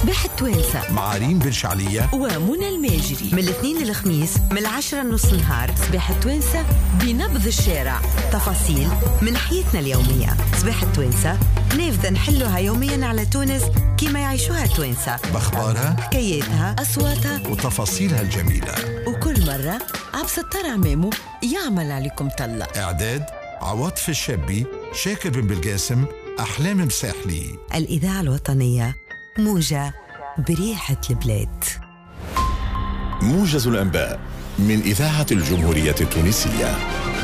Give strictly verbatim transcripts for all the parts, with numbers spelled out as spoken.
صباح التوانسة مع ريم بن شعلية ومنى الماجري من الاثنين للخميس من العشرة نص النهار. صباح التوانسة بنبض الشارع، تفاصيل من حياتنا اليومية. صباح التوانسة نافذة نحلها يوميا على تونس كما يعيشوها التوانسة، بأخبارها، حكاياتها، أصواتها وتفاصيلها الجميلة. وكل مرة عبد الستار عمامو يعمل عليكم طلة. إعداد عواطف الشابي، شاكر بن بالقاسم، أحلام مساحلي. الإذاعة الوطنية، موجة بريحة البلاد. موجز الأنباء من إذاعة الجمهورية التونسية.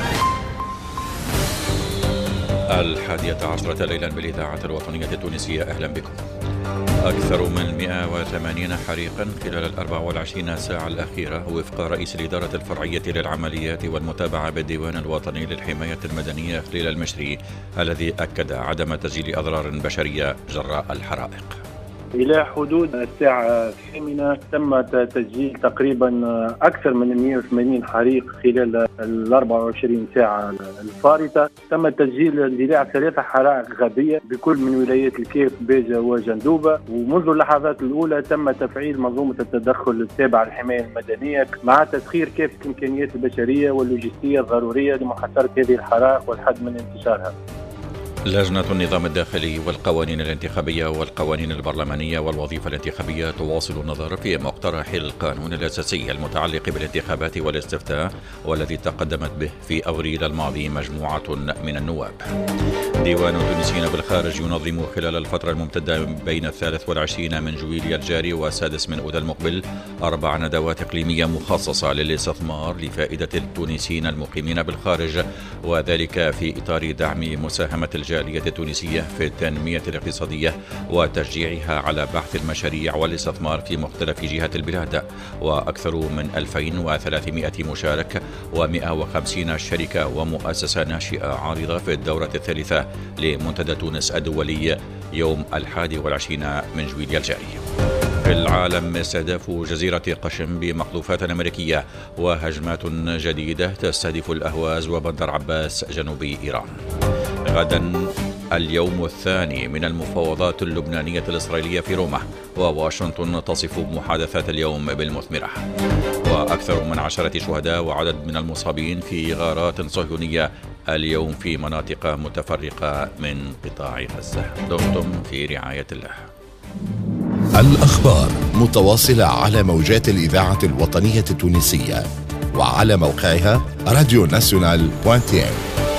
الحادية عشرة ليلا بالإذاعة الوطنية التونسية، أهلا بكم. أكثر من مئة وثمانين حريقا خلال الأربع والعشرين ساعة الأخيرة وفق رئيس الإدارة الفرعية للعمليات والمتابعة بالديوان الوطني للحماية المدنية خلال المشري، الذي أكد عدم تسجيل أضرار بشرية جراء الحرائق. إلى حدود الساعة الثامنة تم تسجيل تقريبا أكثر من مئة وثمانين حريق خلال ال أربع وعشرين ساعة الفارطة. تم تسجيل اندلاع ثلاثة حرائق غابية بكل من ولايات الكيف، بيجة وجندوبة. ومنذ اللحظات الأولى تم تفعيل منظومة التدخل التابعة للحماية المدنية مع تسخير كافة الإمكانيات البشرية واللوجستية الضرورية لمحاصرة هذه الحرائق والحد من انتشارها. لجنة النظام الداخلي والقوانين الانتخابية والقوانين البرلمانية والوظيفة الانتخابية تواصل النظر في مقترح القانون الأساسي المتعلق بالانتخابات والاستفتاء، والذي تقدمت به في أبريل الماضي مجموعة من النواب. ديوان التونسيين بالخارج ينظم خلال الفترة الممتدة بين الثالث والعشرين من جويلية الجاري والسادس من أذى المقبل أربع ندوات إقليمية مخصصة للاستثمار لفائدة التونسيين المقيمين بالخارج، وذلك في إطار دعم مساهمة الجالية التونسية في التنمية الاقتصادية وتشجيعها على بحث المشاريع والاستثمار في مختلف جهات البلاد. وأكثر من ألفين وثلاثمئة مشارك ومئة وخمسين شركة ومؤسسة ناشئة عارضة في الدورة الثالثة لمنتدى تونس الدولي يوم الحادي والعشرين من جويلية الجاري. في العالم، استهداف جزيرة قشم بمقذوفات أمريكية وهجمات جديدة تستهدف الأهواز وبندر عباس جنوبي إيران. غدا اليوم الثاني من المفاوضات اللبنانية الإسرائيلية في روما، وواشنطن تصف محادثات اليوم بالمثمرة. وأكثر من عشرة شهداء وعدد من المصابين في غارات صهيونية اليوم في مناطق متفرقة من قطاع غزة. دمتم في رعاية الله. الأخبار متواصلة على موجات الإذاعة الوطنية التونسية وعلى موقعها راديو ناسيونال دوت تي.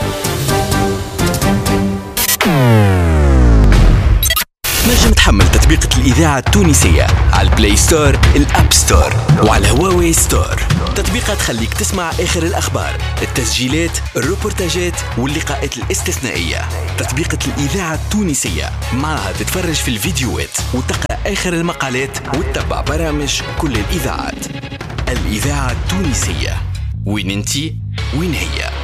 نجم تحمل تطبيقة الإذاعة التونسية على البلاي ستور، الأب ستور، وعلى هواوي ستور. تطبيقات تخليك تسمع آخر الأخبار، التسجيلات، الروبورتاجات واللقاءات الاستثنائية. تطبيقة الإذاعة التونسية معها تتفرج في الفيديوهات وتقرأ آخر المقالات وتتبع برامج كل الإذاعات. الإذاعة التونسية، وين انتي وين هي.